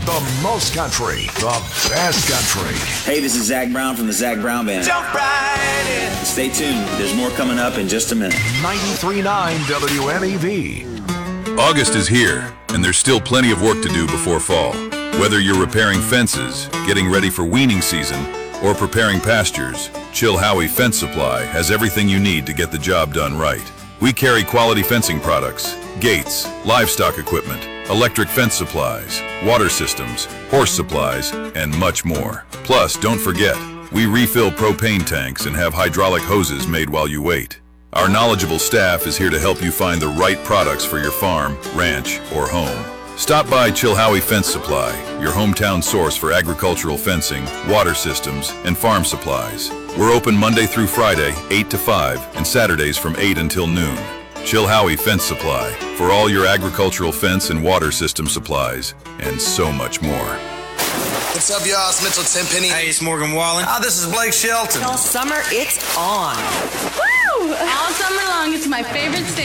The most country, the best country. Hey, this is Zach Brown from the Zach Brown Band. Jump right in. Stay tuned. There's more coming up in just a minute. 93.9 WMEV. August is here, and there's still plenty of work to do before fall. Whether you're repairing fences, getting ready for weaning season, or preparing pastures, Chilhowie Fence Supply has everything you need to get the job done right. We carry quality fencing products, gates, livestock equipment, electric fence supplies, water systems, horse supplies, and much more. Plus, don't forget, we refill propane tanks and have hydraulic hoses made while you wait. Our knowledgeable staff is here to help you find the right products for your farm, ranch, or home. Stop by Chilhowie Fence Supply, your hometown source for agricultural fencing, water systems, and farm supplies. We're open Monday through Friday, 8 to 5, and Saturdays from 8 until noon. Chilhowie Fence Supply, for all your agricultural fence and water system supplies, and so much more. What's up, y'all? It's Mitchell Tenpenny. Hey, it's Morgan Wallen. This is Blake Shelton. All summer, it's on. Woo! All summer long, it's my favorite station.